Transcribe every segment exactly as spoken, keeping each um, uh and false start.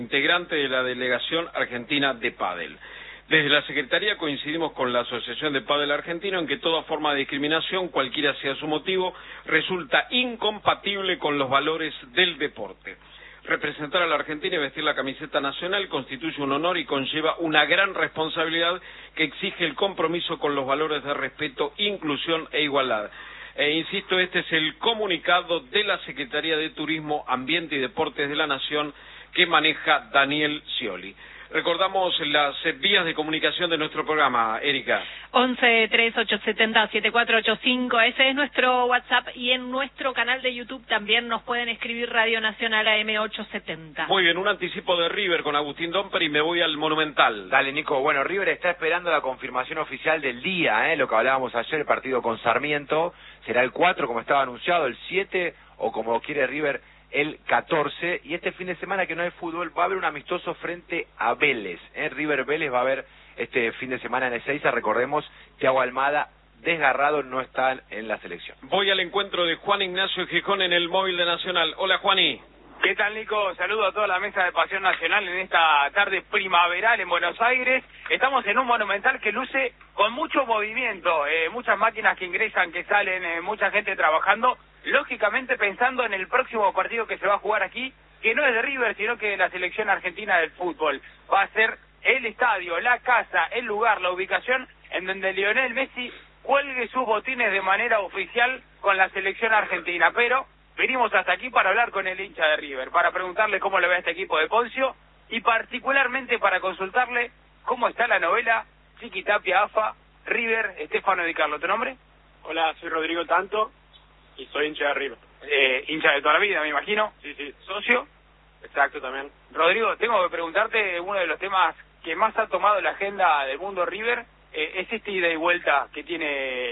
integrante de la Delegación Argentina de Pádel. Desde la Secretaría coincidimos con la Asociación de Pádel Argentino en que toda forma de discriminación, cualquiera sea su motivo, resulta incompatible con los valores del deporte. Representar a la Argentina y vestir la camiseta nacional constituye un honor y conlleva una gran responsabilidad que exige el compromiso con los valores de respeto, inclusión e igualdad. E insisto, este es el comunicado de la Secretaría de Turismo, Ambiente y Deportes de la Nación que maneja Daniel Scioli. Recordamos las vías de comunicación de nuestro programa, Erika. once, tres, ocho siete cero, siete cuatro ocho cinco, ese es nuestro WhatsApp, y en nuestro canal de YouTube también nos pueden escribir Radio Nacional A M ochocientos setenta. Muy bien, un anticipo de River con Agustín Domper y me voy al Monumental. Dale, Nico. Bueno, River está esperando la confirmación oficial del día, ¿eh? Lo que hablábamos ayer, el partido con Sarmiento, será el cuatro como estaba anunciado, el siete o como quiere River, el catorce, y este fin de semana que no hay fútbol va a haber un amistoso frente a Vélez, ¿eh? River Vélez va a haber este fin de semana en Ezeiza. Recordemos, Thiago Almada, desgarrado, no está en la selección. Voy al encuentro de Juan Ignacio Gijón en el móvil de Nacional. Hola, Juani. ¿Qué tal, Nico? Saludo a toda la mesa de Pasión Nacional en esta tarde primaveral en Buenos Aires. Estamos en un Monumental que luce con mucho movimiento, eh, muchas máquinas que ingresan, que salen, eh, mucha gente trabajando, lógicamente pensando en el próximo partido que se va a jugar aquí, que no es de River, sino que de la selección argentina del fútbol. Va a ser el estadio, la casa, el lugar, la ubicación en donde Lionel Messi cuelgue sus botines de manera oficial con la selección argentina. Pero venimos hasta aquí para hablar con el hincha de River, para preguntarle cómo le ve a este equipo de Poncio y particularmente para consultarle cómo está la novela Chiqui Tapia, A F A, River, Estefano Di Carlo. ¿Tu nombre? Hola, soy Rodrigo Tanto y soy hincha de River. Eh, hincha de toda la vida, me imagino. Sí, sí. ¿Socio? Exacto, también. Rodrigo, tengo que preguntarte, uno de los temas que más ha tomado la agenda del mundo River eh, es esta ida y vuelta que tiene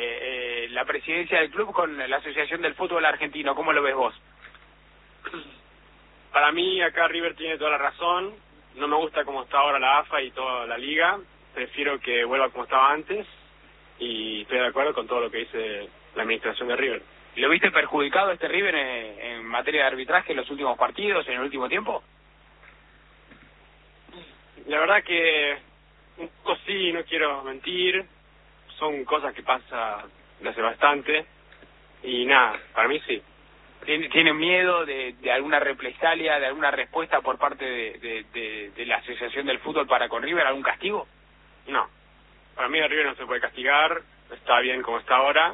eh, la presidencia del club con la Asociación del Fútbol Argentino. ¿Cómo lo ves vos? Para mí, acá River tiene toda la razón. No me gusta cómo está ahora la A F A y toda la liga. Prefiero que vuelva como estaba antes y estoy de acuerdo con todo lo que dice la administración de River. ¿Lo viste perjudicado este River en, en materia de arbitraje en los últimos partidos, en el último tiempo? La verdad que un poco sí, no quiero mentir. Son cosas que pasan de hace bastante. Y nada, para mí sí. ¿Tiene miedo de, de alguna represalia, de alguna respuesta por parte de, de, de, de la Asociación del Fútbol para con River, algún castigo? No. Para mí a River no se puede castigar. Está bien como está ahora.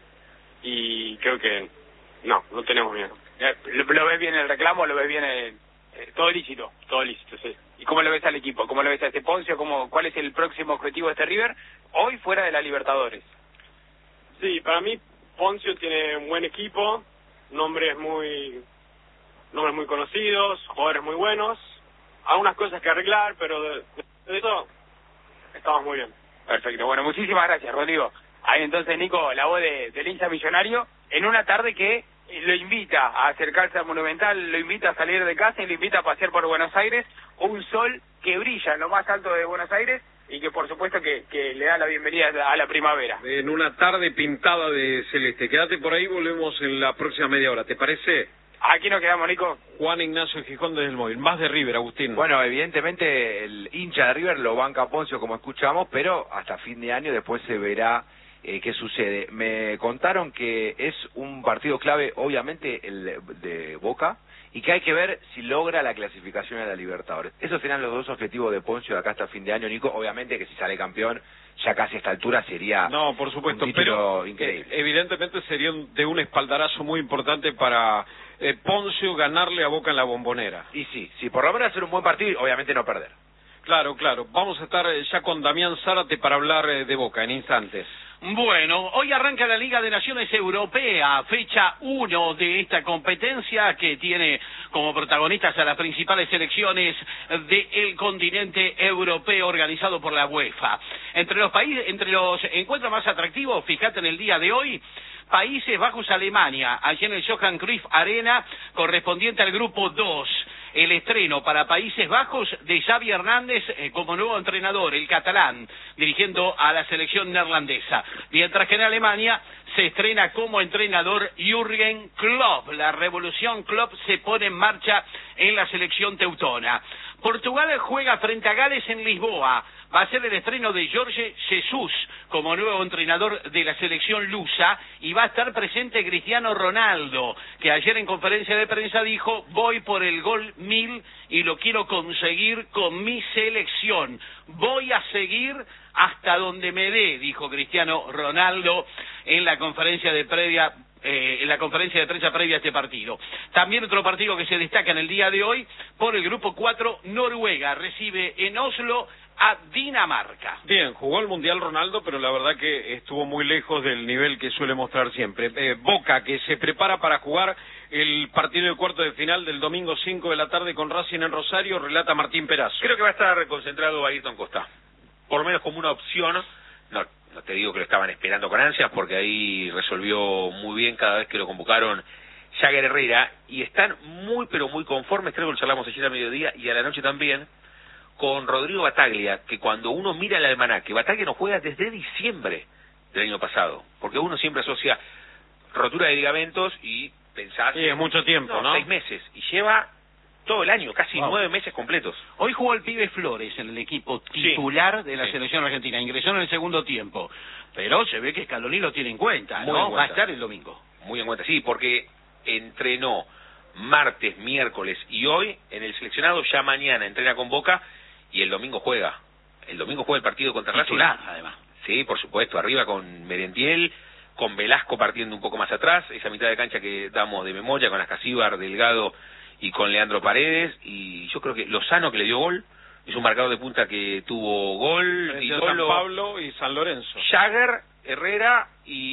Y creo que no, no tenemos miedo. ¿Lo, lo ves bien el reclamo? ¿Lo ves bien el, eh, todo lícito? Todo lícito, sí. ¿Y cómo lo ves al equipo? ¿Cómo lo ves a este Poncio? ¿Cómo, ¿Cuál es el próximo objetivo de este River hoy fuera de la Libertadores? Sí, para mí Poncio tiene un buen equipo, nombres muy nombres muy conocidos, jugadores muy buenos, algunas cosas que arreglar, pero de, de eso estamos muy bien. Perfecto, bueno, muchísimas gracias, Rodrigo. Ahí entonces, Nico, la voz de, del hincha millonario, en una tarde que lo invita a acercarse al Monumental, lo invita a salir de casa y lo invita a pasear por Buenos Aires, un sol que brilla en lo más alto de Buenos Aires y que por supuesto que, que le da la bienvenida a la primavera. En una tarde pintada de celeste. Quédate por ahí, volvemos en la próxima media hora, ¿te parece? Aquí nos quedamos, Nico. Juan Ignacio Gijón desde el móvil. Más de River, Agustín. Bueno, evidentemente el hincha de River lo banca a Poncio, como escuchamos, pero hasta fin de año después se verá eh, qué sucede. Me contaron que es un partido clave, obviamente, el de Boca, y que hay que ver si logra la clasificación a la Libertadores. Esos serán los dos objetivos de Poncio de acá hasta fin de año, Nico. Obviamente que si sale campeón, ya casi a esta altura sería no, por supuesto, un título pero increíble. Eh, evidentemente sería un, de un espaldarazo muy importante para eh, Poncio ganarle a Boca en la Bombonera. Y sí, sí, por lo menos hacer un buen partido y obviamente no perder. Claro, claro. Vamos a estar eh, ya con Damián Zárate para hablar eh, de Boca en instantes. Bueno, hoy arranca la Liga de Naciones Europea, fecha uno de esta competencia que tiene como protagonistas a las principales selecciones del continente europeo organizado por la UEFA. Entre los países, entre los encuentros más atractivos, fíjate en el día de hoy, Países Bajos Alemania, allí en el Johan Cruyff Arena, correspondiente al grupo dos. El estreno para Países Bajos de Xavi Hernández eh, como nuevo entrenador, el catalán, dirigiendo a la selección neerlandesa. Mientras que en Alemania se estrena como entrenador Jürgen Klopp. La revolución Klopp se pone en marcha en la selección teutona. Portugal juega frente a Gales en Lisboa. Va a ser el estreno de Jorge Jesus como nuevo entrenador de la selección lusa y va a estar presente Cristiano Ronaldo, que ayer en conferencia de prensa dijo: voy por el gol mil y lo quiero conseguir con mi selección. Voy a seguir hasta donde me dé, dijo Cristiano Ronaldo en la conferencia de previa Eh, en la conferencia de prensa previa a este partido. También otro partido que se destaca en el día de hoy, por el grupo cuatro, Noruega recibe en Oslo a Dinamarca. Bien, jugó el Mundial Ronaldo, pero la verdad que estuvo muy lejos del nivel que suele mostrar siempre. Eh, Boca, que se prepara para jugar el partido de cuarto de final del domingo cinco de la tarde con Racing en Rosario, relata Martín Perazo. Creo que va a estar concentrado Ayrton Costa, por lo menos como una opción. No, no te digo que lo estaban esperando con ansias, porque ahí resolvió muy bien cada vez que lo convocaron Jagger Herrera, y están muy pero muy conformes, creo que lo charlamos ayer al mediodía y a la noche también, con Rodrigo Bataglia, que cuando uno mira el almanaque, Bataglia no juega desde diciembre del año pasado, porque uno siempre asocia rotura de ligamentos y pensás... Sí, es mucho tiempo, ¿no? Seis meses, y lleva todo el año, casi wow. nueve meses completos. Hoy jugó el pibe Flores en el equipo titular sí, de la sí. selección argentina, ingresó en el segundo tiempo, pero se ve que Scaloni lo tiene en cuenta, Muy ¿no? en cuenta. Va a estar el domingo. Muy en cuenta, sí, porque entrenó martes, miércoles y hoy en el seleccionado, ya mañana entrena con Boca y el domingo juega. El domingo juega el partido contra Racing. Titular, además. Sí, por supuesto, arriba con Merentiel, con Velasco partiendo un poco más atrás, esa mitad de cancha que damos de memoria con Ascasíbar, Delgado y con Leandro Paredes, y yo creo que Lozano, que le dio gol, es un marcador de punta que tuvo gol, y San Pablo y San Lorenzo. Jagger, Herrera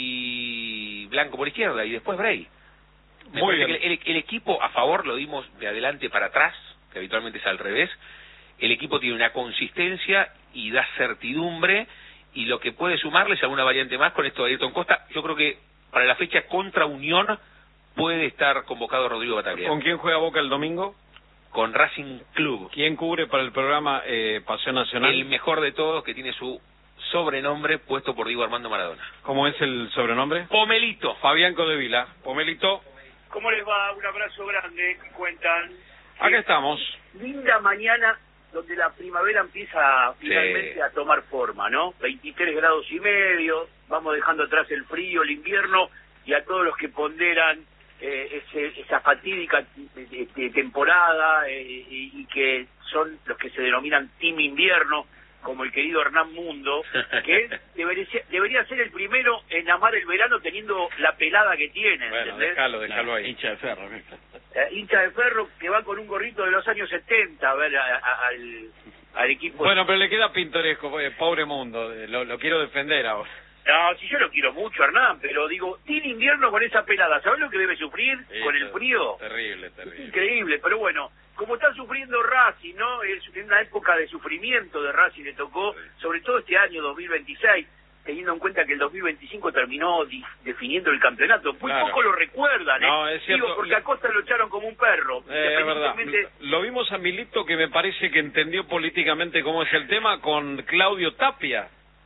y Blanco por izquierda, y después Bray. Me Muy parece bien. que el, el, el equipo a favor lo dimos de adelante para atrás, que habitualmente es al revés. El equipo tiene una consistencia y da certidumbre, y lo que puede sumarles alguna variante más con esto de Ayrton Costa, yo creo que para la fecha contra Unión puede estar convocado Rodrigo Bataglia. ¿Con quién juega Boca el domingo? Con Racing Club. ¿Quién cubre para el programa eh, Pasión Nacional? El mejor de todos, que tiene su sobrenombre puesto por Diego Armando Maradona. ¿Cómo es el sobrenombre? Pomelito. Fabián Codevila. Pomelito. ¿Cómo les va? Un abrazo grande. ¿Qué cuentan? Acá estamos. Linda mañana donde la primavera empieza finalmente sí. a tomar forma, ¿no? veintitrés grados y medio, vamos dejando atrás el frío, el invierno, y a todos los que ponderan eh, ese, esa fatídica de, de temporada eh, y, y que son los que se denominan Team Invierno, como el querido Hernán Mundo, que debería, debería ser el primero en amar el verano teniendo la pelada que tiene. Bueno, ¿entendés? déjalo, déjalo ahí. Hincha de ferro. Eh, hincha de ferro que va con un gorrito de los años setenta a ver a, a, al, al equipo. Bueno, pero le queda pintoresco, eh, pobre Mundo, eh, lo, lo quiero defender ahora. No, si yo lo quiero mucho, Hernán, pero digo, tiene invierno con esa pelada, ¿sabes lo que debe sufrir Sí, con el frío? Terrible, terrible. Increíble, pero bueno, como está sufriendo Racing, ¿no? Es una época de sufrimiento de Racing, le tocó, sobre todo este año dos mil veintiséis, teniendo en cuenta que el dos mil veinticinco terminó di- definiendo el campeonato. Muy Claro. poco lo recuerdan, ¿eh? No, es cierto. Digo, porque a Costa lo echaron como un perro. Eh, es verdad. Independientemente- Lo vimos a Milito, que me parece que entendió políticamente cómo es el tema, con Claudio Tapia.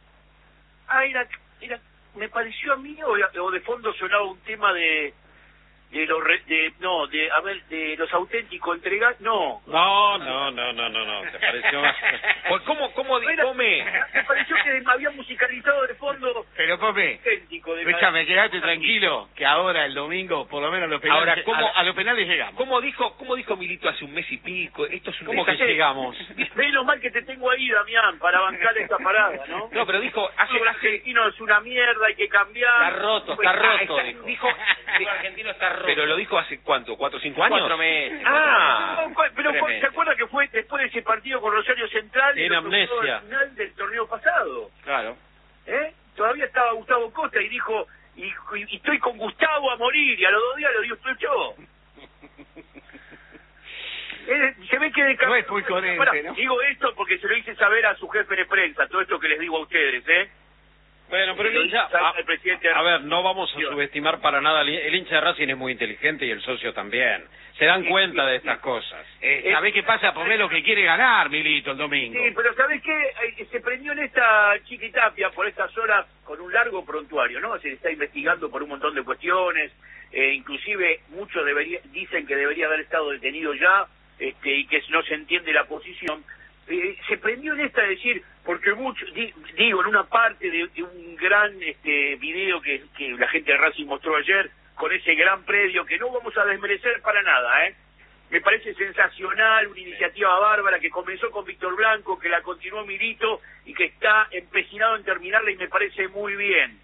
Ah, era, era, me pareció a mí, o, o de fondo sonaba un tema de, de los, re- de, no, de, a ver, de los auténticos entregados, no. No, no, no, no, no, no, te pareció más... Pues, ¿cómo, cómo di- Era- come? Me pareció que me había musicalizado de fondo Pero, Pope, auténtico. De escúchame, quedate tranquilo, que ahora el domingo, por lo menos a los penales, Ahora, ¿cómo- a, a los penales llegamos. ¿Cómo dijo, cómo dijo Milito hace un mes y pico? Esto es un ¿Cómo que desastre. llegamos? Menos mal que te tengo ahí, Damián, para bancar esta parada, ¿no? No, pero dijo, El hace, fútbol hace argentino es una mierda, hay que cambiar. Está roto, Pues, está Ah, roto, está- dijo. dijo, El argentino está roto. pero lo dijo hace cuánto, cuatro o cinco años. Cuatro meses. Ah, No, pero tremendo. ¿se acuerda que fue después de ese partido con Rosario Central? Tiene y lo tocó amnesia. al final del torneo pasado. Claro. ¿Eh? Todavía estaba Gustavo Costa y dijo, y, y estoy con Gustavo a morir, y a los dos días lo dio yo. Eh, se ve que de No es muy coherente, Pará, ¿no? digo esto porque se lo hice saber a su jefe de prensa, todo esto que les digo a ustedes, ¿eh? Bueno, pero el Lo hincha... hice saber A, al presidente. a ver, no vamos a Sí. subestimar para nada, el hincha de Racing es muy inteligente y el socio también. se dan cuenta de estas cosas. Eh, ¿Sabés qué pasa? Pomelo que quiere ganar, Milito, el domingo. Sí, pero ¿sabés qué? Eh, Se prendió en esta Chiquitapia por estas horas con un largo prontuario, ¿no? Se está investigando por un montón de cuestiones, eh, inclusive muchos debería, dicen que debería haber estado detenido ya, este, y que no se entiende la posición. Eh, se prendió en esta de decir, porque mucho, di, digo, en una parte de, de un gran este video que, que la gente de Racing mostró ayer, con ese gran predio, que no vamos a desmerecer para nada, ¿eh? Me parece sensacional, una iniciativa bárbara que comenzó con Víctor Blanco, que la continuó Milito y que está empecinado en terminarla y me parece muy bien.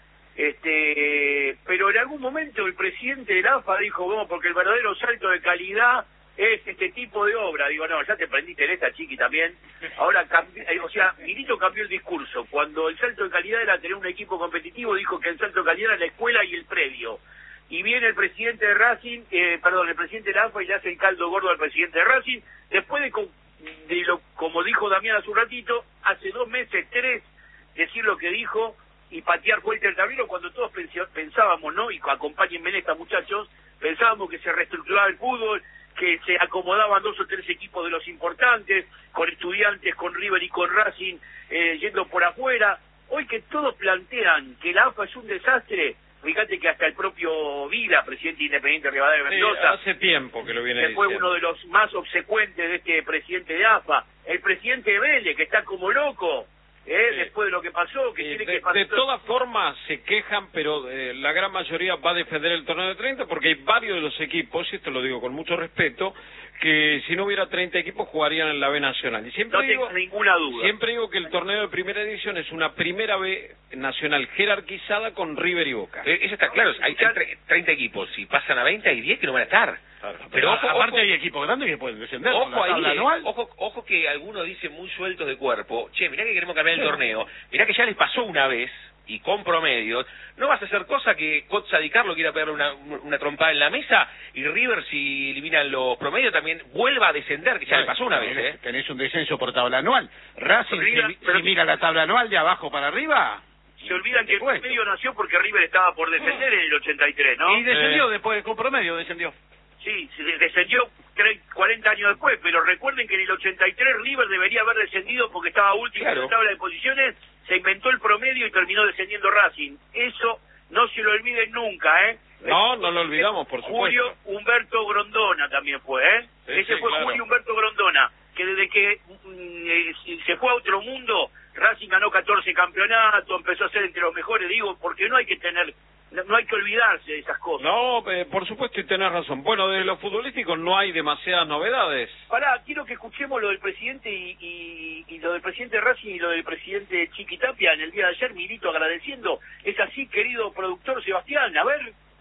Este, pero en algún momento el presidente de la A F A dijo, vamos, porque el verdadero salto de calidad es este tipo de obra. Digo, no, ya te prendiste en esta, Chiqui, también. Ahora, o sea, Milito cambió el discurso. Cuando el salto de calidad era tener un equipo competitivo, dijo que el salto de calidad era la escuela y el predio. Y viene el presidente de Racing, eh, perdón, el presidente de la A F A y le hace el caldo gordo al presidente de Racing, después de, de lo, como dijo Damián hace un ratito, hace dos meses, tres, decir lo que dijo y patear fuerte el tablero cuando todos pensábamos, ¿no? Y acompáñenme en esta, muchachos, pensábamos que se reestructuraba el fútbol, que se acomodaban dos o tres equipos de los importantes, con Estudiantes, con River y con Racing, eh, yendo por afuera. Hoy que todos plantean que la A F A es un desastre, fíjate que hasta el propio Vila, presidente independiente de Rivadavia de Mendoza, sí, hace tiempo que lo viene que fue diciendo. uno de los más obsecuentes de este presidente de A F A, el presidente de Vélez, que está como loco, ¿eh? Sí. Después de lo que pasó, que sí, tiene de, que pasar. De todas formas se quejan, pero eh, la gran mayoría va a defender el torneo de treinta, porque hay varios de los equipos, y esto lo digo con mucho respeto, que si no hubiera treinta equipos jugarían en la B Nacional. Y siempre no digo, tengo ninguna duda. Siempre digo que el torneo de primera edición es una primera B Nacional jerarquizada con River y Boca. Eh, eso está claro, hay treinta equipos, si pasan a veinte hay diez que no van a estar. Claro, pero, pero ojo, aparte ojo, hay equipos grandes que pueden descender. Ojo ahí, anual. Ojo, ojo que algunos dicen muy sueltos de cuerpo, che, mirá que queremos cambiar el torneo, mirá que ya les pasó una vez, y con promedios, no vas a hacer cosa que Cotza Di Carlo quiera pegarle una, una trompada en la mesa y River, si eliminan los promedios, también vuelva a descender, que ya le pasó una vez, ¿eh? Tenés un descenso por tabla anual. Racing, olvida, si, pero, si mira la tabla anual de abajo para arriba... Se olvidan que el promedio nació porque River estaba por descender en el ochenta y tres, ¿no? Y descendió eh. después, con promedio descendió. Sí, descendió cuarenta años después, pero recuerden que en el ochenta y tres River debería haber descendido porque estaba último claro. en la tabla de posiciones, se inventó el promedio y terminó descendiendo Racing. Eso no se lo olviden nunca, ¿eh? No, no lo olvidamos, por supuesto. Julio Humberto Grondona también fue, ¿eh? Sí, Ese sí, fue claro. Julio Humberto Grondona, que desde que mm, eh, se fue a otro mundo, Racing ganó catorce campeonatos, empezó a ser entre los mejores, digo, porque no hay que tener... No hay que olvidarse de esas cosas. No, eh, por supuesto, y tenés razón. Bueno, de los futbolísticos no hay demasiadas novedades. Pará, quiero que escuchemos lo del presidente y, y, y lo del presidente Racing y lo del presidente Chiquitapia en el día de ayer, Milito agradeciendo. Es así, querido productor Sebastián, a ver.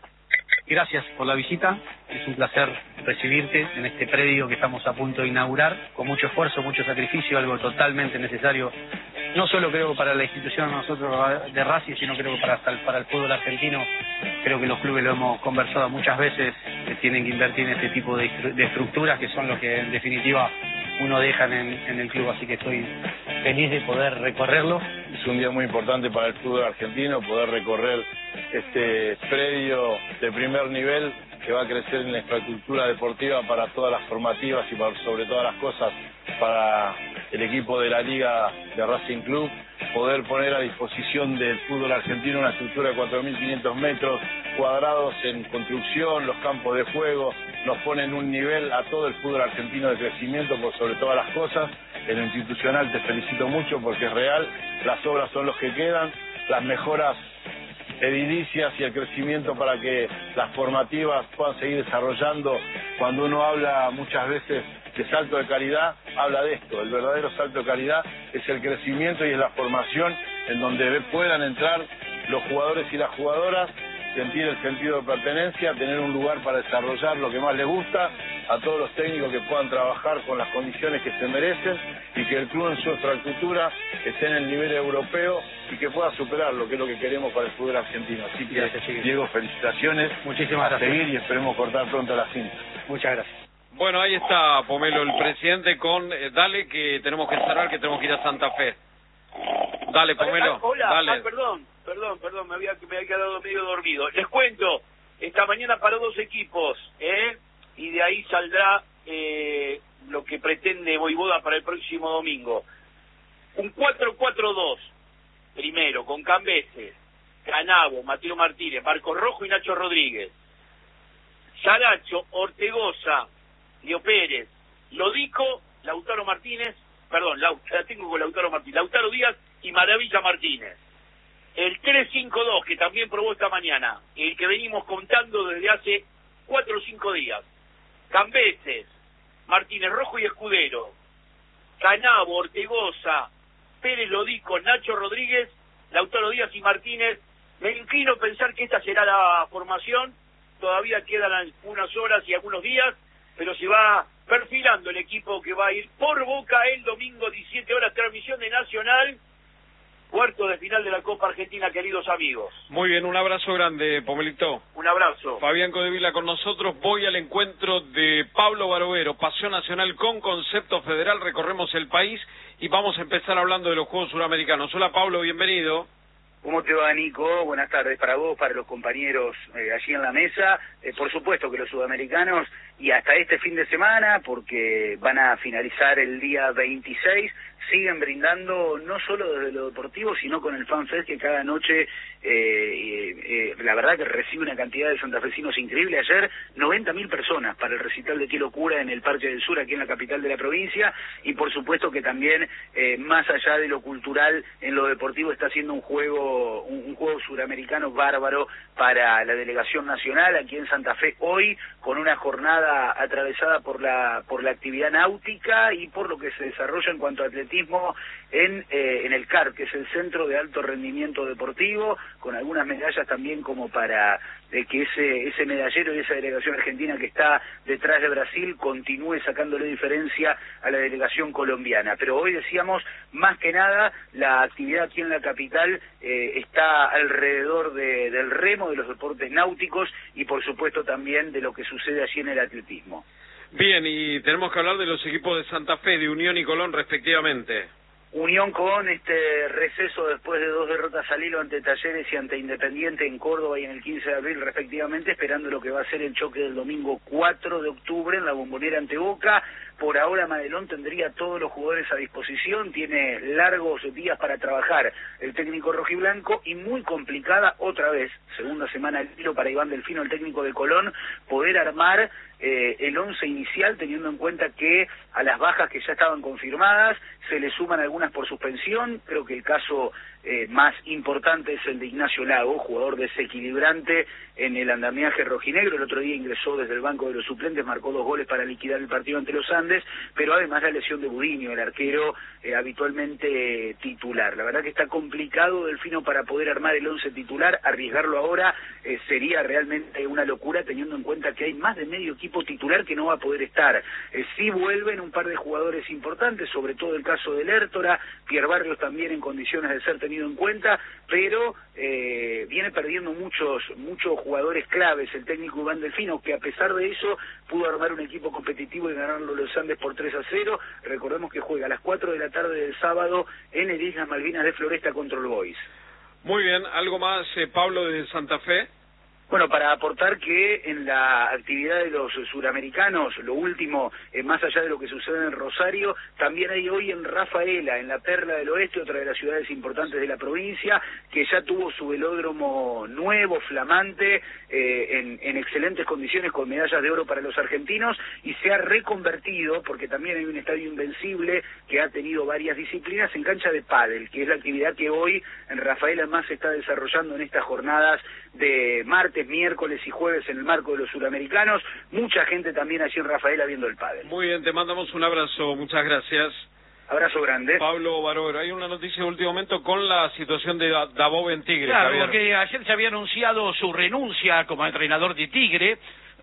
Gracias por la visita, es un placer recibirte en este predio que estamos a punto de inaugurar, con mucho esfuerzo, mucho sacrificio, algo totalmente necesario, no solo creo para la institución nosotros de Racing, sino creo que para, para el fútbol argentino. Creo que los clubes lo hemos conversado muchas veces, que tienen que invertir en este tipo de, de estructuras que son lo que en definitiva uno deja en, en el club, así que estoy feliz de poder recorrerlo. Es un día muy importante para el fútbol argentino, poder recorrer este predio de primer nivel que va a crecer en la infraestructura deportiva para todas las formativas y para, sobre todas las cosas para el equipo de la Liga de Racing Club, poder poner a disposición del fútbol argentino una estructura de cuatro mil quinientos metros cuadrados en construcción, los campos de juego, nos ponen un nivel a todo el fútbol argentino de crecimiento por sobre todas las cosas. En lo institucional te felicito mucho porque es real, las obras son los que quedan, las mejoras edilicias y el crecimiento para que las formativas puedan seguir desarrollando. Cuando uno habla muchas veces de salto de calidad, habla de esto, el verdadero salto de calidad es el crecimiento y es la formación en donde puedan entrar los jugadores y las jugadoras, sentir el sentido de pertenencia, tener un lugar para desarrollar lo que más les gusta, a todos los técnicos que puedan trabajar con las condiciones que se merecen y que el club en su infraestructura esté en el nivel europeo y que pueda superar lo que es lo que queremos para el fútbol argentino. Así que, gracias, Diego, felicitaciones. Muchísimas gracias. A seguir y esperemos cortar pronto la cinta. Muchas gracias. Bueno, ahí está Pomelo, el presidente, con eh, dale que tenemos que cerrar, que tenemos que ir a Santa Fe. Dale, Pomelo. Hola, dale. Ah, perdón, perdón, perdón, me había, me había quedado medio dormido. Les cuento, esta mañana paró dos equipos, ¿eh? y de ahí saldrá eh, lo que pretende Voivoda para el próximo domingo. Un cuatro cuatro dos, primero, con Cambeses, Canavo, Mateo Martínez, Marcos Rojo y Nacho Rodríguez. Saracho, Ortegoza, Leo Pérez, Lodico, Lautaro Martínez, perdón, la, la tengo con Lautaro Martínez, Lautaro Díaz y Maravilla Martínez. El tres cinco dos, que también probó esta mañana, el que venimos contando desde hace cuatro o cinco días. Cambeses, Martínez Rojo y Escudero, Canavo, Ortegoza, Pérez, Lodico, Nacho Rodríguez, Lautaro Díaz y Martínez. Me inclino a pensar que esta será la formación. Todavía quedan unas horas y algunos días, pero se va perfilando el equipo que va a ir por Boca el domingo, diecisiete horas, transmisión de Nacional, cuarto de final de la Copa Argentina, queridos amigos. Muy bien, un abrazo grande, Pomelito. Un abrazo. Fabián Codevila con nosotros. Voy al encuentro de Pablo Barovero, Pasión Nacional con concepto federal. Recorremos el país y vamos a empezar hablando de los Juegos Suramericanos. Hola, Pablo, bienvenido. ¿Cómo te va, Nico? Buenas tardes para vos, para los compañeros eh, allí en la mesa. Eh, por supuesto que los sudamericanos, y hasta este fin de semana, porque van a finalizar el día veintiséis, siguen brindando no solo desde lo deportivo, sino con el FanFest, que cada noche, eh, eh, eh, la verdad que recibe una cantidad de santafesinos increíble. Ayer, noventa mil personas para el recital de Qué Locura en el Parque del Sur, aquí en la capital de la provincia, y por supuesto que también, eh, más allá de lo cultural, en lo deportivo está haciendo un juego, un, un juego suramericano bárbaro para la delegación nacional aquí en Santa Fe hoy, con una jornada atravesada por la por la actividad náutica y por lo que se desarrolla en cuanto a atletismo en eh, en el C A R, que es el Centro de Alto Rendimiento Deportivo, con algunas medallas también como para eh, que ese ese medallero y esa delegación argentina que está detrás de Brasil continúe sacándole diferencia a la delegación colombiana. Pero hoy decíamos, más que nada, la actividad aquí en la capital eh, está alrededor de, del remo, de los deportes náuticos y por supuesto también de lo que sucede allí en el atletismo. Bien, y tenemos que hablar de los equipos de Santa Fe, de Unión y Colón respectivamente. Unión con este receso después de dos derrotas al hilo ante Talleres y ante Independiente en Córdoba y en el quince de abril respectivamente, esperando lo que va a ser el choque del domingo cuatro de octubre en la Bombonera ante Boca. Por ahora Madelón tendría todos los jugadores a disposición, tiene largos días para trabajar el técnico rojiblanco y muy complicada otra vez, segunda semana al hilo para Iván Delfino, el técnico de Colón, poder armar eh, el once inicial, teniendo en cuenta que a las bajas que ya estaban confirmadas se le suman algunas por suspensión. Creo que el caso eh, más importante es el de Ignacio Lago, jugador desequilibrante en el andamiaje rojinegro. El otro día ingresó desde el banco de los suplentes, marcó dos goles para liquidar el partido ante los Andes, pero además la lesión de Budiño, el arquero eh, habitualmente eh, titular. La verdad que está complicado, Delfino, para poder armar el once titular. Arriesgarlo ahora eh, sería realmente una locura, teniendo en cuenta que hay más de medio equipo titular que no va a poder estar. Eh, sí vuelven un par de jugadores importantes, sobre todo el caso de Lertora, Pierre Barrios también en condiciones de ser tenido en cuenta, pero eh, viene perdiendo muchos muchos jugadores claves el técnico Iván Delfino, que a pesar de eso pudo armar un equipo competitivo y ganarlo los Andes por tres a cero. Recordemos que juega a las cuatro de la tarde del sábado en el Islas Malvinas de Floresta contra el Boys. Muy bien, ¿algo más, eh, Pablo, desde Santa Fe? Bueno, para aportar que en la actividad de los suramericanos, lo último, eh, más allá de lo que sucede en Rosario, también hay hoy en Rafaela, en la Perla del Oeste, otra de las ciudades importantes de la provincia, que ya tuvo su velódromo nuevo, flamante, eh, en, en excelentes condiciones, con medallas de oro para los argentinos, y se ha reconvertido, porque también hay un estadio invencible que ha tenido varias disciplinas, en cancha de pádel, que es la actividad que hoy en Rafaela más se está desarrollando en estas jornadas de martes, miércoles y jueves en el marco de los suramericanos. Mucha gente también allí en Rafaela viendo el pádel. Muy bien, te mandamos un abrazo, muchas gracias. Abrazo grande. Pablo Barovero, hay una noticia de último momento con la situación de Dabov en Tigre. Claro, Javier. porque ayer se había anunciado su renuncia como entrenador de Tigre.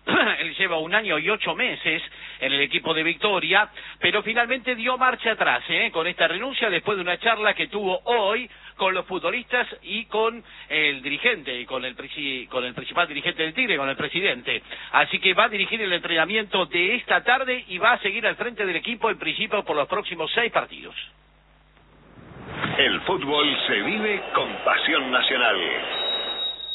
Él lleva un año y ocho meses en el equipo de Victoria, pero finalmente dio marcha atrás ¿eh? con esta renuncia después de una charla que tuvo hoy con los futbolistas y con el dirigente, y con el, con el principal dirigente del Tigre, con el presidente. Así que va a dirigir el entrenamiento de esta tarde y va a seguir al frente del equipo en principio por los próximos seis partidos. El fútbol se vive con pasión nacional.